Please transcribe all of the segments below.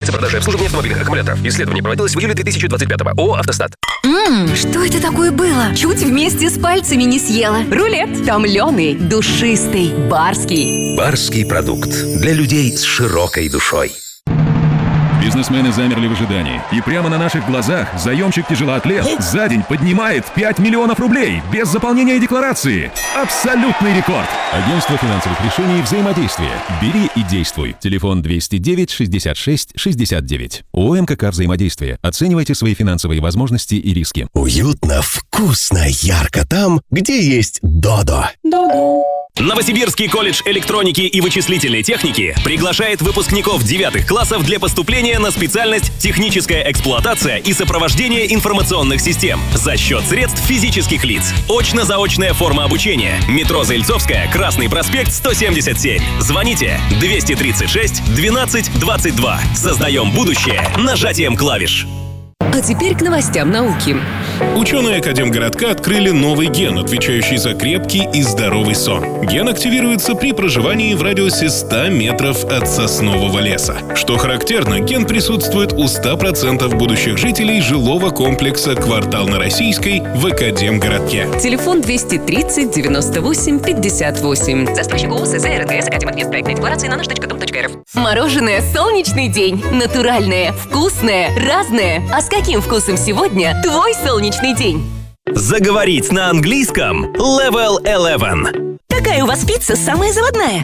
Специалисты продажи и обслуживания автомобильных аккумуляторов. Исследование проводилось в июле 2025-го. ООО «Автостат». Что это такое было? Чуть вместе с пальцами не съела. Рулет томленый, душистый, барский. Барский продукт для людей с широкой душой. Бизнесмены замерли в ожидании. И прямо на наших глазах заемщик-тяжелоатлет за день поднимает 5 миллионов рублей без заполнения декларации. Абсолютный рекорд. Агентство финансовых решений «Взаимодействие». Бери и действуй. Телефон 209 66 69. ООО «МКК Взаимодействие». Оценивайте свои финансовые возможности и риски. Уютно, вкусно, ярко там, где есть Додо. Новосибирский колледж электроники и вычислительной техники приглашает выпускников 9 классов для поступления на специальность «Техническая эксплуатация и сопровождение информационных систем» за счет средств физических лиц. Очно-заочная форма обучения. Метро Заильцовская, Красный проспект, 177. Звоните 236 12 22. Создаем будущее нажатием клавиш. А теперь к новостям науки. Ученые Академгородка открыли новый ген, отвечающий за крепкий и здоровый сон. Ген активируется при проживании в радиусе 100 метров от соснового леса. Что характерно, ген присутствует у 100% будущих жителей жилого комплекса «Квартал на Российской» в Академгородке. Телефон 230 98 58. Застройщик ООО СЗ РНГС Академинвест. Проектная декларация на наш.дом.рф. Мороженое «Солнечный день». Натуральное, вкусное, разное. А с каким вкусом сегодня твой солнечный день? Заговорить на английском Level 11. Какая у вас пицца самая заводная?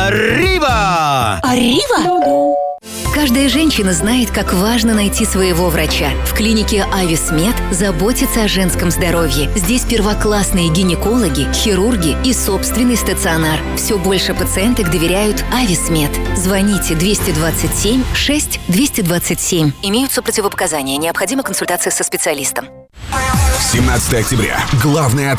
Arriva! Arriva? Каждая женщина знает, как важно найти своего врача. В клинике Ависмед заботятся о женском здоровье. Здесь первоклассные гинекологи, хирурги и собственный стационар. Все больше пациенток доверяют Ависмед. Звоните 227 6 227. Имеются противопоказания. Необходима консультация со специалистом. 17 октября. Главное